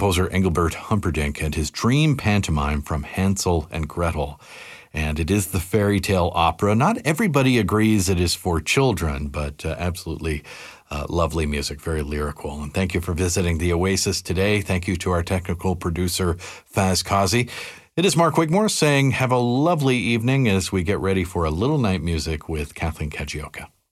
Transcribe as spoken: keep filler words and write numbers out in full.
composer Engelbert Humperdinck and his dream pantomime from Hansel and Gretel. And it is the fairy tale opera. Not everybody agrees it is for children, but uh, absolutely uh, lovely music, very lyrical. And thank you for visiting the Oasis today. Thank you to our technical producer, Faz Kazi. It is Mark Wigmore saying have a lovely evening as we get ready for a little night music with Kathleen Kajioka.